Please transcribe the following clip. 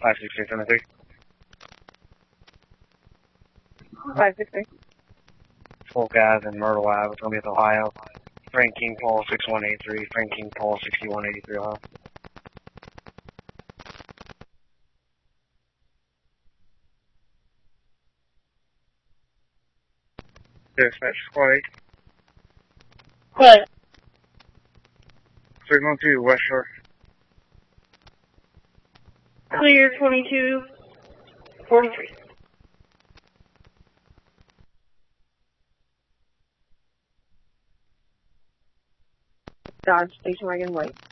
56373. 563. Folk Ave and Myrtle Ave. It's going to be at Ohio. Frank King Paul 6183. Frank King Paul 6183 Ohio. Dispatch Squad 8. What? 312 West Shore. Clear 2243. Dodge Station Wagon White.